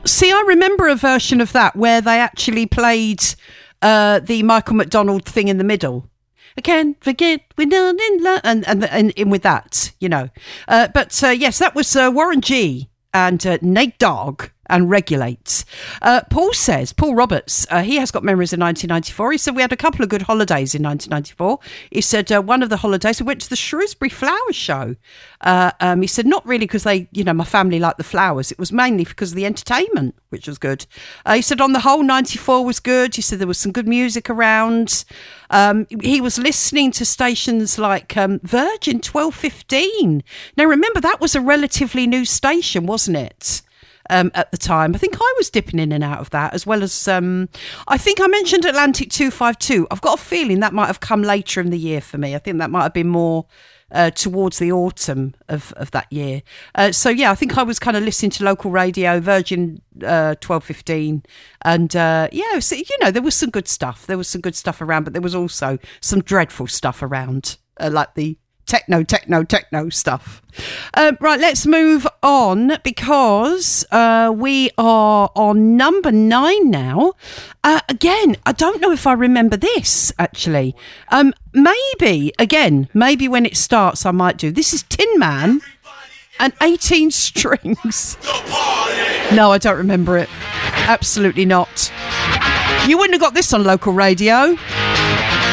see, I remember a version of that where they actually played the Michael McDonald thing in the middle. I can't forget we're not in love, and in with that, you know. But yes, that was Warren G and Nate Dogg and Regulate. Paul Roberts, he has got memories of 1994. He said we had a couple of good holidays in 1994. He said one of the holidays we went to the Shrewsbury Flower Show. He said not really because they, you know, my family liked the flowers. It was mainly because of the entertainment, which was good. He said on the whole 94 was good. He said there was some good music around. He was listening to stations like Virgin 1215. Now remember, that was a relatively new station, wasn't it? At the time, I think I was dipping in and out of that, as well as I think I mentioned Atlantic 252. I've got a feeling that might have come later in the year for me. I think that might have been more towards the autumn of that year. So yeah, I think I was kind of listening to local radio, Virgin 1215, and yeah, so, you know, there was some good stuff. There was some good stuff around, but there was also some dreadful stuff around, like the techno stuff. Right, let's move on because we are on number 9 now. Again, I don't know if I remember this actually. Maybe when it starts I might do. This is Tin Man and 18 Strings. No, I don't remember it. Absolutely not. You wouldn't have got this on local radio.